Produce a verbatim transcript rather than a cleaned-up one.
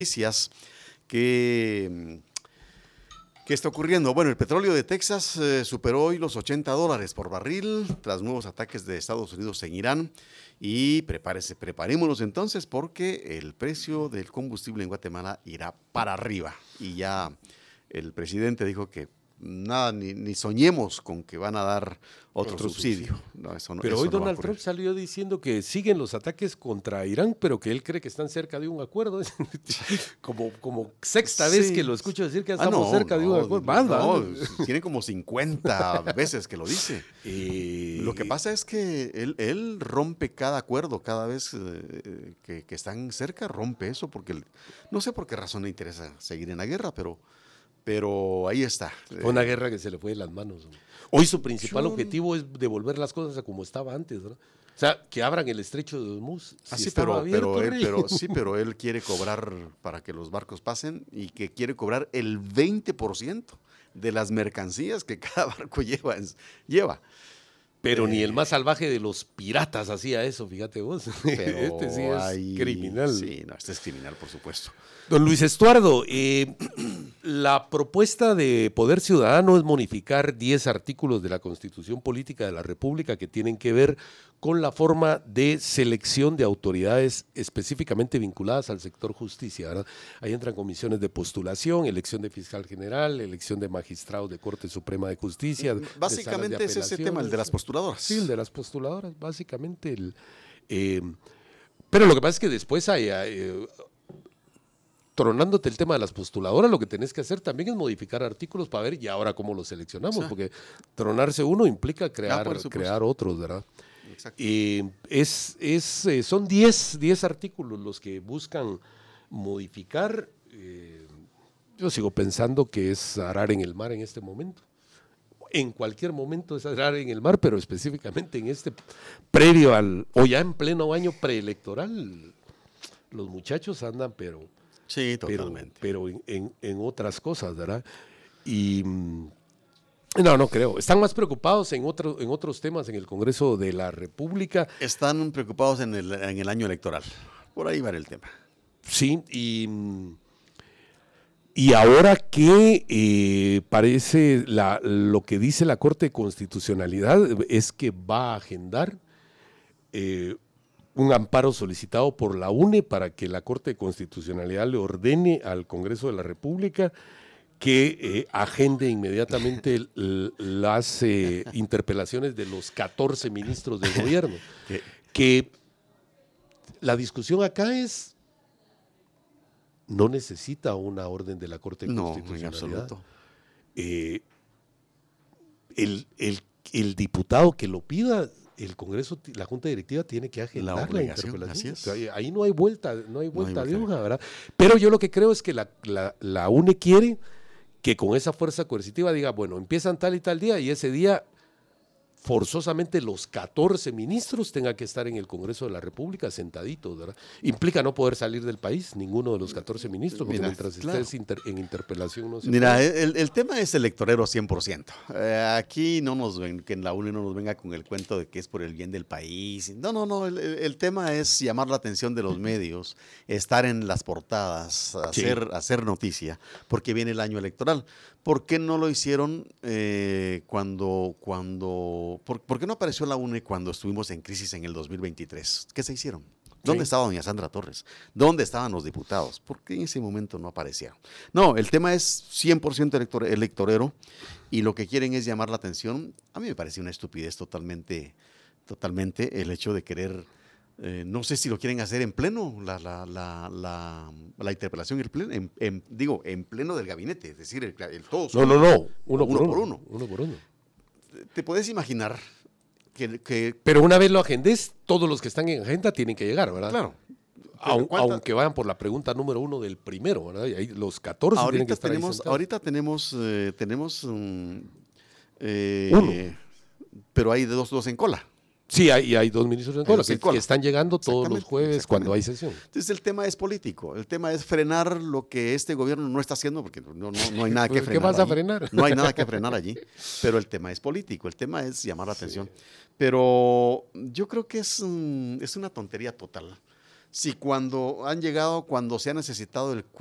noticias que, que está ocurriendo. Bueno, el petróleo de Texas eh, superó hoy los ochenta dólares por barril tras nuevos ataques de Estados Unidos en Irán. Y prepárese, preparémonos entonces porque el precio del combustible en Guatemala irá para arriba. Y ya el presidente dijo que nada, ni, ni soñemos con que van a dar otro, otro subsidio. subsidio. No, eso no, pero eso hoy no Donald Trump salió diciendo que siguen los ataques contra Irán, pero que él cree que están cerca de un acuerdo. como, como sexta sí. vez que lo escucho decir que estamos ah, no, cerca no, de un acuerdo. Más, no, no, tiene como cincuenta veces que lo dice. Y... Lo que pasa es que él, él rompe cada acuerdo, cada vez eh, que, que están cerca, rompe eso, porque él, no sé por qué razón le interesa seguir en la guerra, pero... Pero ahí está. Fue una guerra que se le fue de las manos. Hoy su principal Yo... objetivo es devolver las cosas a como estaba antes, ¿verdad? O sea, que abran el estrecho de Hormuz. Si ah, sí, pero, abierto, pero, él, pero, sí, pero él quiere cobrar para que los barcos pasen y que quiere cobrar el veinte por ciento de las mercancías que cada barco lleva. lleva. Pero eh, ni el más salvaje de los piratas hacía eso, fíjate vos. Pero este sí es hay, criminal. Sí, no, este es criminal, por supuesto. Don Luis Estuardo, eh, la propuesta de Poder Ciudadano es modificar diez artículos de la Constitución Política de la República que tienen que ver con la forma de selección de autoridades específicamente vinculadas al sector justicia, ¿verdad? Ahí entran comisiones de postulación, elección de fiscal general, elección de magistrados de Corte Suprema de Justicia. Básicamente de es ese tema, el de las postuladoras. Sí, el de las postuladoras, básicamente. El, eh, pero lo que pasa es que después hay... hay tronándote el tema de las postuladoras, lo que tenés que hacer también es modificar artículos para ver y ahora cómo los seleccionamos, sí. Porque tronarse uno implica crear, ah, crear otros, ¿verdad? Exacto. Y es, es, eh, son diez artículos los que buscan modificar. Eh, yo sigo pensando que es arar en el mar en este momento. En cualquier momento es arar en el mar, pero específicamente en este previo al, o ya en pleno año preelectoral, los muchachos andan, pero... Sí, totalmente. Pero, pero en, en, en otras cosas, ¿verdad? Y no, no creo. Están más preocupados en, otro, en otros temas en el Congreso de la República. Están preocupados en el, en el año electoral. Por ahí va el tema. Sí, y, y ahora que eh, parece la, lo que dice la Corte de Constitucionalidad es que va a agendar eh, un amparo solicitado por la U N E para que la Corte de Constitucionalidad le ordene al Congreso de la República que eh, agende inmediatamente l- las eh, interpelaciones de los catorce ministros del gobierno. Que la discusión acá es, no necesita una orden de la Corte de Constitucionalidad. No, en absoluto. Eh, el, el, el diputado que lo pida, el Congreso, la Junta Directiva tiene que agendar la, la interpelación. Así es. Ahí no hay vuelta, no hay vuelta no hay de hoja, ¿verdad? Pero yo lo que creo es que la, la, la U N E quiere que con esa fuerza coercitiva diga, bueno, empiezan tal y tal día y ese día forzosamente los catorce ministros tengan que estar en el Congreso de la República sentaditos, ¿verdad? Implica no poder salir del país, ninguno de los catorce ministros, porque Mira, mientras claro. estés inter, en interpelación no se Mira, puede. el, el tema es electorero cien por ciento. Eh, aquí no nos ven, que en la U N E no nos venga con el cuento de que es por el bien del país. No, no, no, el, el tema es llamar la atención de los medios, estar en las portadas, hacer, sí. hacer noticia, porque viene el año electoral. ¿Por qué no lo hicieron eh, cuando, cuando por, por qué no apareció la U N E cuando estuvimos en crisis en el dos mil veintitrés? ¿Qué se hicieron? ¿Dónde sí. estaba doña Sandra Torres? ¿Dónde estaban los diputados? ¿Por qué en ese momento no aparecieron? No, el tema es cien por ciento elector, electorero y lo que quieren es llamar la atención. A mí me parece una estupidez totalmente, totalmente el hecho de querer... Eh, no sé si lo quieren hacer en pleno, la, la, la, la, la interpelación, en pleno, en, en, digo, en pleno del gabinete, es decir, el, el todos. No, no, no, uno, uno, por, uno, uno. uno por uno. Te puedes imaginar que, que... Pero una vez lo agendes, todos los que están en agenda tienen que llegar, ¿verdad? Claro. Aun, aunque vayan por la pregunta número uno del primero, ¿verdad? Y ahí los catorce ahorita tienen que estar tenemos, ahí ahorita tenemos, eh, tenemos um, eh, uno. Pero hay dos, dos en cola. Sí, hay, hay dos ministros en cola que, que están llegando todos los jueves cuando hay sesión. Entonces el tema es político, el tema es frenar lo que este gobierno no está haciendo, porque no, no, no hay nada que frenar. ¿Qué vas a allí. frenar? No hay nada que frenar allí, pero el tema es político, el tema es llamar la atención. Sí. Pero yo creo que es, es una tontería total Si cuando han llegado, cuando se ha necesitado el